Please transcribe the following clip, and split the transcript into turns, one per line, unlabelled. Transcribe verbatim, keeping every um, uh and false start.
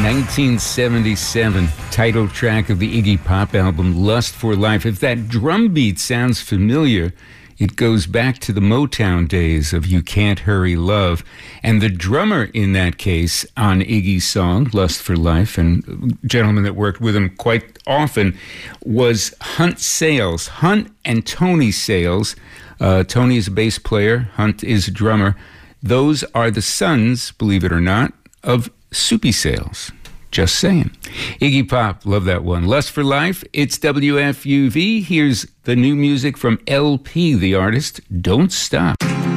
nineteen seventy-seven, title track of the Iggy Pop album, Lust for Life. If that drum beat sounds familiar, it goes back to the Motown days of You Can't Hurry Love. And the drummer in that case on Iggy's song, Lust for Life, and a gentleman that worked with him quite often, was Hunt Sales. Hunt and Tony Sales. Uh, Tony is a bass player. Hunt is a drummer. Those are the sons, believe it or not, of Soupy Sales. Just saying. Iggy Pop, love that one. Lust for Life, it's W F U V. Here's the new music from L P, the artist. Don't Stop.